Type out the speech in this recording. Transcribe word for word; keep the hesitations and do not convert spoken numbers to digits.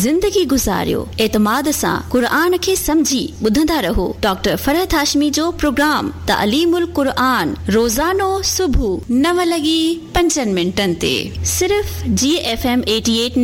ज़िंदगी गुज़ारियो एतमाद सां क़ुरान खे समझी ॿुधंदा रहो। डॉक्टर फरहत हाशमी जो प्रोग्राम तालीमुल क़ुरान रोज़ानो सुबुह नव लॻी पंजनि मिंटनि ते सिर्फ़ जी एफ एम अठासी